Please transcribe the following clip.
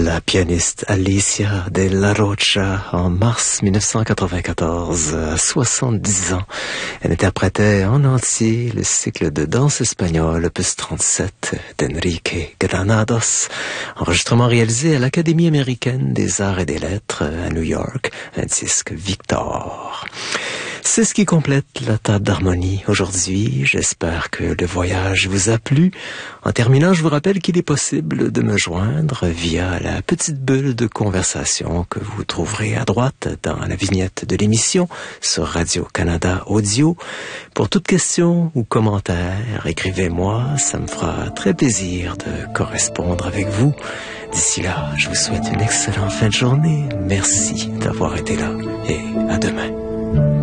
La pianiste Alicia de la Rocha, en mars 1994, à 70 ans, elle interprétait en entier le cycle de danse espagnole opus 37 d'Enrique Granados, enregistrement réalisé à l'Académie américaine des arts et des lettres à New York, un disque Victor. C'est ce qui complète la table d'harmonie aujourd'hui. J'espère que le voyage vous a plu. En terminant, je vous rappelle qu'il est possible de me joindre via la petite bulle de conversation que vous trouverez à droite dans la vignette de l'émission sur Radio-Canada Audio. Pour toute question ou commentaire, écrivez-moi. Ça me fera très plaisir de correspondre avec vous. D'ici là, je vous souhaite une excellente fin de journée. Merci d'avoir été là et à demain.